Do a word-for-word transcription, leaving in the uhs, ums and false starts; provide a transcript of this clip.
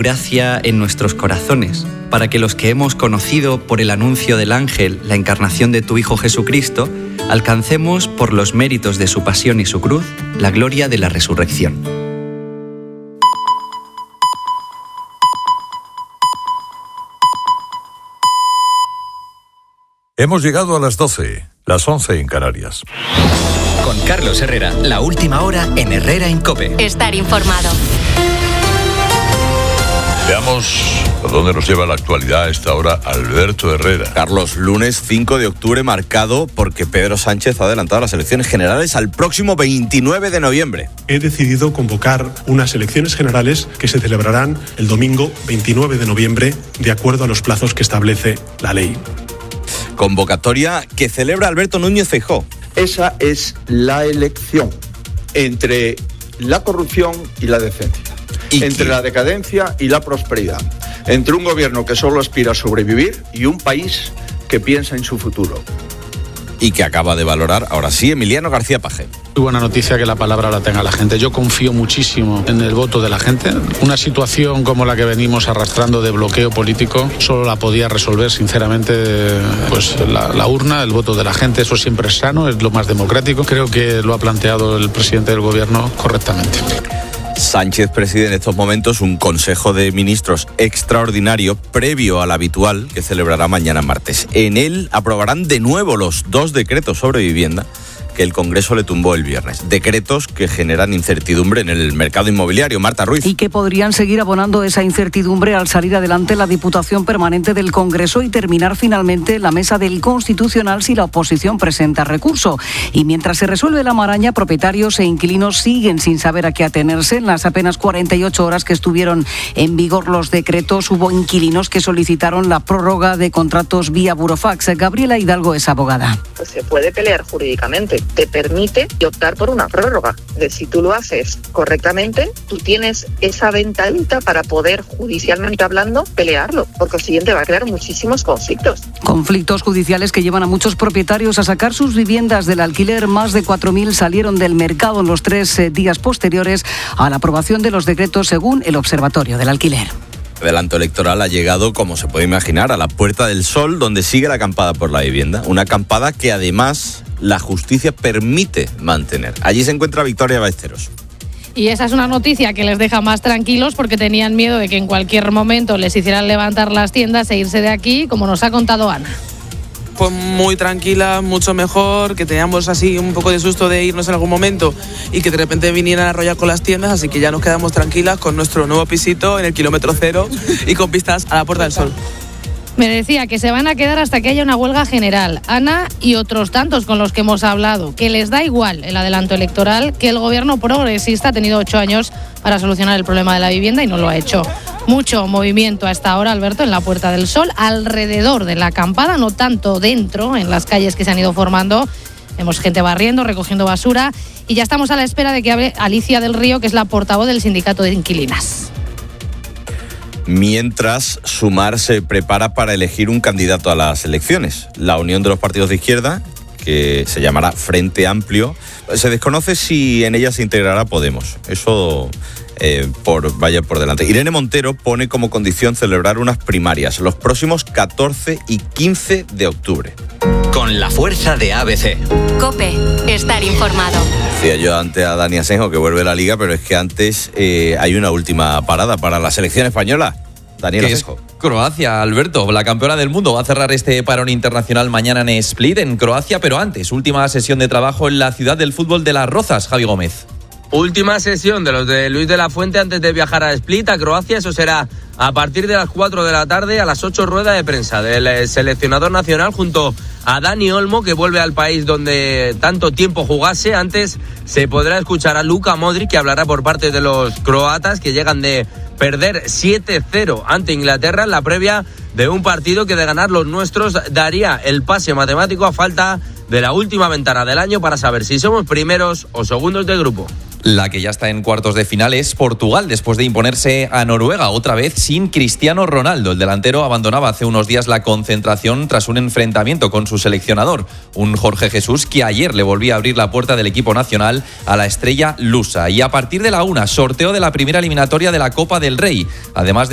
gracia en nuestros corazones, para que los que hemos conocido por el anuncio del ángel la encarnación de tu Hijo Jesucristo, alcancemos por los méritos de su pasión y su cruz la gloria de la resurrección. Hemos llegado a las doce, las once en Canarias. Con Carlos Herrera, la última hora en Herrera en COPE. Estar informado. Veamos a dónde nos lleva la actualidad a esta hora Alberto Herrera. Carlos, lunes cinco de octubre marcado porque Pedro Sánchez ha adelantado las elecciones generales al próximo veintinueve de noviembre. He decidido convocar unas elecciones generales que se celebrarán el domingo veintinueve de noviembre de acuerdo a los plazos que establece la ley. Convocatoria que celebra Alberto Núñez Feijóo. Esa es la elección entre la corrupción y la decencia, ¿Y entre qué? la decadencia y la prosperidad, entre un gobierno que solo aspira a sobrevivir y un país que piensa en su futuro. Y que acaba de valorar, ahora sí, Emiliano García Paje. Muy buena noticia que la palabra la tenga la gente. Yo confío muchísimo en el voto de la gente. Una situación como la que venimos arrastrando de bloqueo político solo la podía resolver, sinceramente, pues la, la urna, el voto de la gente. Eso siempre es sano, es lo más democrático. Creo que lo ha planteado el presidente del gobierno correctamente. Sánchez preside en estos momentos un Consejo de Ministros extraordinario previo al habitual que celebrará mañana martes. En él aprobarán de nuevo los dos decretos sobre vivienda que el Congreso le tumbó el viernes. Decretos que generan incertidumbre en el mercado inmobiliario. Marta Ruiz. Y que podrían seguir abonando esa incertidumbre al salir adelante la Diputación Permanente del Congreso y terminar finalmente la mesa del Constitucional si la oposición presenta recurso. Y mientras se resuelve la maraña, propietarios e inquilinos siguen sin saber a qué atenerse. En las apenas cuarenta y ocho horas que estuvieron en vigor los decretos, hubo inquilinos que solicitaron la prórroga de contratos vía burofax. Gabriela Hidalgo es abogada. Pues se puede pelear jurídicamente. Te permite optar por una prórroga. De si tú lo haces correctamente, tú tienes esa ventanita para poder, judicialmente hablando, pelearlo. Por consiguiente, va a crear muchísimos conflictos. Conflictos judiciales que llevan a muchos propietarios a sacar sus viviendas del alquiler. Más de cuatro mil salieron del mercado en los tres eh, días posteriores a la aprobación de los decretos, según el Observatorio del Alquiler. El adelanto electoral ha llegado, como se puede imaginar, a la Puerta del Sol, donde sigue la acampada por la vivienda. Una acampada que además la justicia permite mantener. Allí se encuentra Victoria Ballesteros. Y esa es una noticia que les deja más tranquilos porque tenían miedo de que en cualquier momento les hicieran levantar las tiendas e irse de aquí, como nos ha contado Ana. Pues muy tranquila, mucho mejor, que teníamos así un poco de susto de irnos en algún momento y que de repente vinieran a arrollar con las tiendas, así que ya nos quedamos tranquilas con nuestro nuevo pisito en el kilómetro cero y con vistas a la Puerta del Sol. Me decía que se van a quedar hasta que haya una huelga general. Ana y otros tantos con los que hemos hablado, que les da igual el adelanto electoral, que el gobierno progresista ha tenido ocho años para solucionar el problema de la vivienda y no lo ha hecho. Mucho movimiento a esta hora, Alberto, en la Puerta del Sol, alrededor de la acampada, no tanto dentro, en las calles que se han ido formando. Vemos gente barriendo, recogiendo basura y ya estamos a la espera de que hable Alicia del Río, que es la portavoz del sindicato de inquilinas. Mientras, Sumar se prepara para elegir un candidato a las elecciones. La unión de los partidos de izquierda, que se llamará Frente Amplio, se desconoce si en ella se integrará Podemos. Eso eh, por, vaya por delante. Irene Montero pone como condición celebrar unas primarias los próximos catorce y quince de octubre. Con la fuerza de A B C. COPE, estar informado. Decía yo antes a Dani Asenjo que vuelve a la Liga, pero es que antes eh, hay una última parada para la selección española. Daniel Asenjo. Croacia, Alberto, la campeona del mundo, va a cerrar este parón internacional mañana en Split, en Croacia, pero antes, última sesión de trabajo en la ciudad del fútbol de Las Rozas, Javi Gómez. Última sesión de los de Luis de la Fuente antes de viajar a Split, a Croacia. Eso será a partir de las cuatro de la tarde, a las ocho, rueda de prensa del seleccionador nacional junto a Dani Olmo, que vuelve al país donde tanto tiempo jugase. Antes se podrá escuchar a Luka Modric, que hablará por parte de los croatas, que llegan de perder siete cero ante Inglaterra en la previa de un partido que, de ganar los nuestros, daría el pase matemático a falta de la última ventana del año para saber si somos primeros o segundos del grupo. La que ya está en cuartos de final es Portugal, después de imponerse a Noruega, otra vez sin Cristiano Ronaldo. El delantero abandonaba hace unos días la concentración tras un enfrentamiento con su seleccionador, un Jorge Jesús que ayer le volvía a abrir la puerta del equipo nacional a la estrella lusa. Y a partir de la una, sorteo de la primera eliminatoria de la Copa del Rey, además de